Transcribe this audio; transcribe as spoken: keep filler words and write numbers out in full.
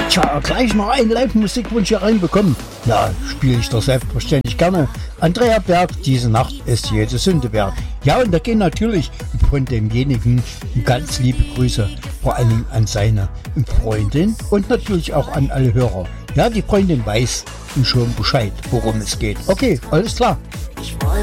Tja, gleich noch einen Live-Musikwunsch hier reinbekommen. Ja, spiele ich doch selbstverständlich gerne. Andrea Berg, diese Nacht ist jede Sünde wert. Ja, und da gehen natürlich von demjenigen ganz liebe Grüße, vor allen Dingen an seine Freundin und natürlich auch an alle Hörer. Ja, die Freundin weiß schon Bescheid, worum es geht. Okay, alles klar.